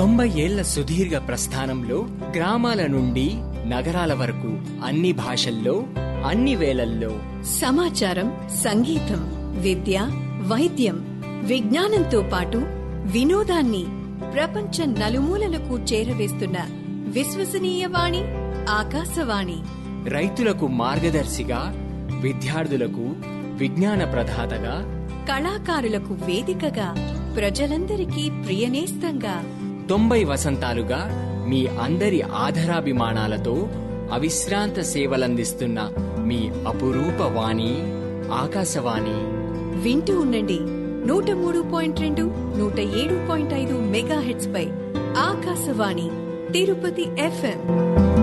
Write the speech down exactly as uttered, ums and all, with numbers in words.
తొంభై ఏళ్ల సుదీర్ఘ ప్రస్థానంలో గ్రామాల నుండి నగరాల వరకు అన్ని భాషల్లో అన్ని వేళల్లో సమాచారం, సంగీతం, విద్య, వైద్యం, విజ్ఞానంతో పాటు వినోదాన్ని ప్రపంచం నలుమూలలకు చేరవేస్తున్న విశ్వసనీయ వాణి ఆకాశవాణి. రైతులకు మార్గదర్శిగా, విద్యార్థులకు విజ్ఞాన ప్రదాతగా, కళాకారులకు వేదికగా, ప్రజలందరికీ ప్రియనేస్తంగా తొంభై వసంతాలుగా మీ అందరి ఆధరాభిమానాలతో అవిశ్రాంత సేవలందిస్తున్న మీ అపురూప వాణి ఆకాశవాణి. వింటూ ఉండండి నూట మూడు పాయింట్ రెండు నూట ఏడు పాయింట్ ఐదు మెగా హెడ్స్ పై ఆకాశవాణి తిరుపతి ఎఫ్ఎం.